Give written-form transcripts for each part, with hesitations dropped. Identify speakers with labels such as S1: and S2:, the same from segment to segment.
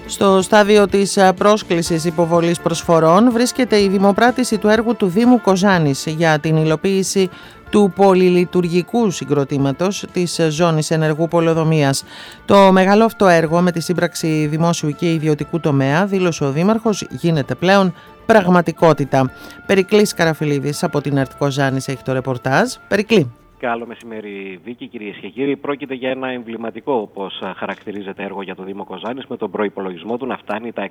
S1: Στο στάδιο της πρόσκλησης υποβολής προσφορών βρίσκεται η δημοπράτηση του έργου του Δήμου Κοζάνης για την υλοποίηση του πολυλειτουργικού συγκροτήματος της ζώνης ενεργού πολεοδομίας. Το μεγάλο αυτό έργο με τη σύμπραξη δημόσιου και ιδιωτικού τομέα, δήλωσε ο Δήμαρχος, γίνεται πλέον πραγματικότητα. Περικλής Καραφιλίδης από την ΕΡΤ Κοζάνης έχει το ρεπορτάζ. Περικλή.
S2: Καλό μεσημέρι, Βίκη, κυρίες και κύριοι. Πρόκειται για ένα εμβληματικό, όπως χαρακτηρίζεται, έργο για το Δήμο Κοζάνης, με τον προϋπολογισμό του να φτάνει τα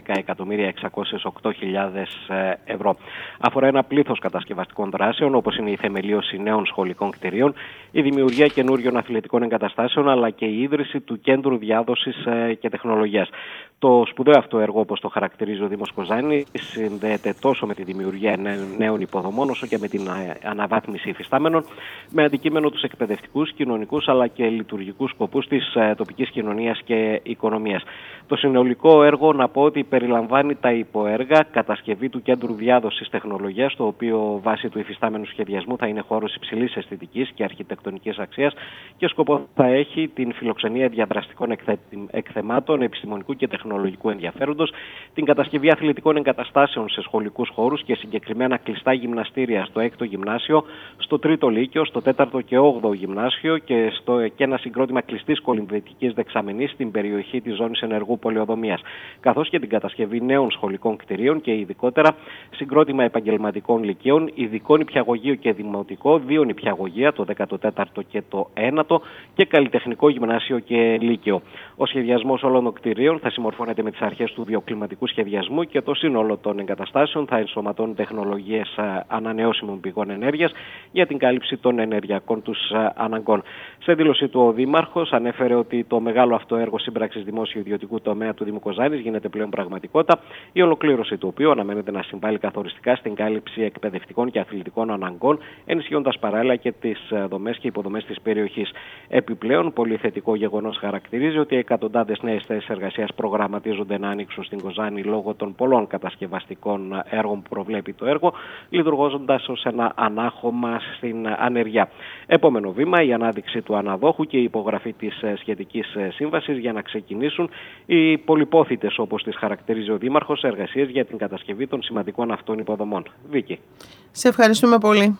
S2: 110.608.000 ευρώ. Αφορά ένα πλήθος κατασκευαστικών δράσεων, όπως είναι η θεμελίωση νέων σχολικών κτηρίων, η δημιουργία καινούριων αθλητικών εγκαταστάσεων, αλλά και η ίδρυση του Κέντρου Διάδοσης και Τεχνολογίας. Το σπουδαίο αυτό έργο, όπως το χαρακτηρίζει ο Δήμος Κοζάνης, συνδέεται τόσο με τη δημιουργία νέων υποδομών, όσο και με την αναβάθμιση υφιστάμενων, με αντικείμενο τους εκπαιδευτικούς, κοινωνικούς αλλά και λειτουργικούς σκοπούς της τοπικής κοινωνίας και οικονομίας. Το συνολικό έργο, να πω ότι περιλαμβάνει τα υποέργα, κατασκευή του Κέντρου Διάδοσης Τεχνολογίας, το οποίο βάσει του υφιστάμενου σχεδιασμού θα είναι χώρος υψηλής αισθητικής και αρχιτεκτονικής αξίας και σκοπό θα έχει την φιλοξενία διαδραστικών εκθεμάτων επιστημονικού και τεχνολογικού ενδιαφέροντος, την κατασκευή αθλητικών εγκαταστάσεων σε σχολικούς χώρους και συγκεκριμένα κλειστά γυμναστήρια στο 6ο Γυμνάσιο, στο 3ο Λύκειο, στο 4ο και 8ο Γυμνάσιο και ένα συγκρότημα κλειστής κολυμβητικής δεξαμενής στην περιοχή της ζώνης ενεργού πολεοδομίας, καθώς και την κατασκευή νέων σχολικών κτηρίων και ειδικότερα συγκρότημα επαγγελματικών λυκείων, ειδικό νηπιαγωγείο και δημοτικό, 2 νηπιαγωγεία, το 14ο και το 1ο, και καλλιτεχνικό γυμνάσιο και λύκειο. Ο σχεδιασμός όλων των κτηρίων θα συμμορφώνεται με τις αρχές του βιοκλιματικού σχεδιασμού και το σύνολο των εγκαταστάσεων θα ενσωματώνει τεχνολογίες ανανεώσιμων πηγών ενέργειας για την κάλυψη των ενεργειακών τους αναγκών. Σε δήλωσή του, ο Δήμαρχος ανέφερε ότι το μεγάλο αυτό έργο σύμπραξης δημόσιο-ιδιωτικού τομέα του Δήμου Κοζάνης γίνεται πλέον πραγματικότητα, η ολοκλήρωση του οποίου αναμένεται να συμβάλλει καθοριστικά στην κάλυψη εκπαιδευτικών και αθλητικών αναγκών, ενισχύοντας παράλληλα και τις δομές και υποδομές της περιοχής. Επιπλέον, πολύ θετικό γεγονός χαρακτηρίζει ότι εκατοντάδες νέες θέσεις εργασίας προγραμματίζονται να ανοίξουν στην Κοζάνη λόγω των πολλών κατασκευαστικών έργων που προβλέπει το έργο, λειτουργώντας ως ένα ανάχωμα στην ανεργία. Επόμενο βήμα, η ανάδειξη του αναδόχου και η υπογραφή της σχετικής σύμβασης για να ξεκινήσουν οι πολυπόθητες, όπως τις χαρακτηρίζει ο Δήμαρχος, εργασίες για την κατασκευή των σημαντικών αυτών υποδομών. Βίκη.
S1: Σε ευχαριστούμε πολύ.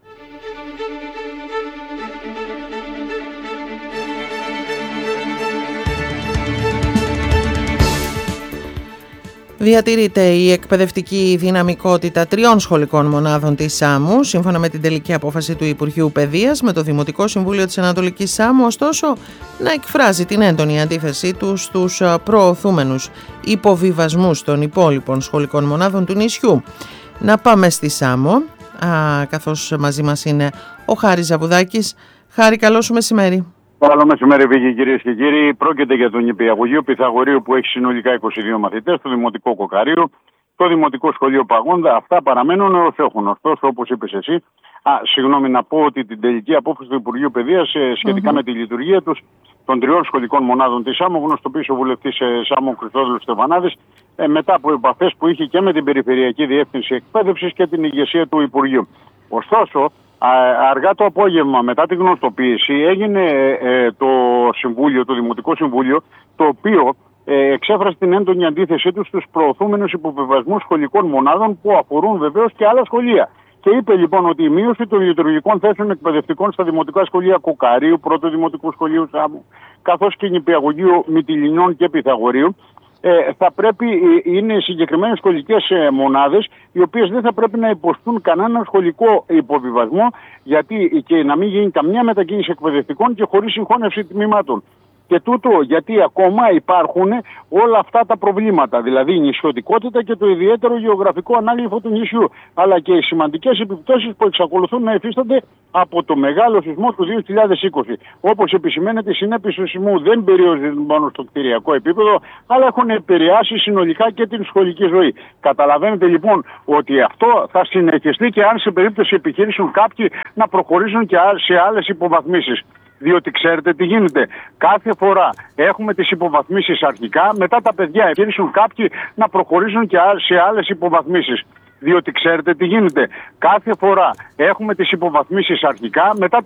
S1: Διατηρείται η εκπαιδευτική δυναμικότητα 3 σχολικών μονάδων της Σάμου, σύμφωνα με την τελική απόφαση του Υπουργείου Παιδείας, με το Δημοτικό Συμβούλιο της Ανατολικής Σάμου, ωστόσο, να εκφράζει την έντονη αντίθεσή του στους προωθούμενους υποβιβασμούς των υπόλοιπων σχολικών μονάδων του νησιού. Να πάμε στη Σάμο, καθώς μαζί μας είναι ο Χάρης Ζαβουδάκης. Χάρη, καλό σου μεσημέρι.
S3: Καλό μεσημέρι, Βίκη, κυρίες και κύριοι. Πρόκειται για το νηπιαγωγείο Πυθαγορείου που έχει συνολικά 22 μαθητές, το Δημοτικό Κοκαρίου, το Δημοτικό Σχολείο Παγόντα. Αυτά παραμένουν ως έχουν. Ωστόσο, όπως είπες εσύ, να πω ότι την τελική απόφαση του Υπουργείου Παιδείας σχετικά με τη λειτουργία τους των 3 σχολικών μονάδων της Σάμου, γνωστοποίησε ο βουλευτής Σάμου Χριστόδουλος Στεφανάδης, μετά από επαφές που είχε και με την Περιφερειακή Διεύθυνση Εκπαίδευσης και την ηγεσία του Υπουργείου. Ωστόσο, αργά το απόγευμα, μετά τη γνωστοποίηση, έγινε το Δημοτικό Συμβούλιο, το οποίο εξέφρασε την έντονη αντίθεσή του στους προωθούμενους υποβιβασμούς σχολικών μονάδων που αφορούν βεβαίως και άλλα σχολεία. Και είπε λοιπόν ότι η μείωση των λειτουργικών θέσεων εκπαιδευτικών στα δημοτικά σχολεία Κοκαρίου, Πρώτου Δημοτικού Σχολείου Σάμου, καθώς και νηπιαγωγείου Μυτιληνιών και Πυθαγορείου, θα πρέπει, είναι συγκεκριμένες σχολικές μονάδες, οι οποίες δεν θα πρέπει να υποστούν κανένα σχολικό υποβιβασμό, γιατί και να μην γίνει καμιά μετακίνηση εκπαιδευτικών και χωρίς συγχώνευση τμήματων. Και τούτο γιατί ακόμα υπάρχουν όλα αυτά τα προβλήματα, δηλαδή η νησιωτικότητα και το ιδιαίτερο γεωγραφικό ανάγλυφο του νησιού, αλλά και οι σημαντικές επιπτώσεις που εξακολουθούν να υφίστανται από το μεγάλο σεισμό του 2020. Όπως επισημαίνεται, οι συνέπειες του σεισμού δεν περιορίζονται μόνο στο κτηριακό επίπεδο, αλλά έχουν επηρεάσει συνολικά και την σχολική ζωή. Καταλαβαίνετε λοιπόν ότι αυτό θα συνεχιστεί και αν σε περίπτωση επιχειρήσεων κάποιοι να προχωρήσουν και σε άλλες υποβαθμίσεις. Διότι ξέρετε τι γίνεται. Κάθε φορά έχουμε τις υποβαθμίσεις αρχικά, μετά τα παιδιά επιχειρήσουν κάποιοι να προχωρήσουν και σε άλλες υποβαθμίσεις. Διότι ξέρετε τι γίνεται. Κάθε φορά έχουμε τις υποβαθμίσεις αρχικά, μετά